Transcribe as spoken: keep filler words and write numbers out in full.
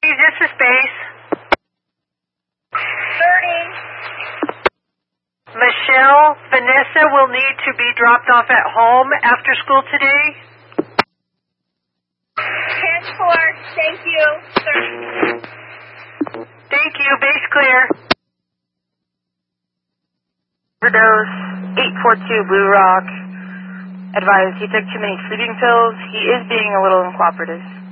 This is base. thirty. Michelle, Vanessa will need to be dropped off at home after school today. ten four, thank you. thirty. Thank you, base clear. Overdose, eight four two Blue Rock. Advised he took too many sleeping pills. He is being a little uncooperative.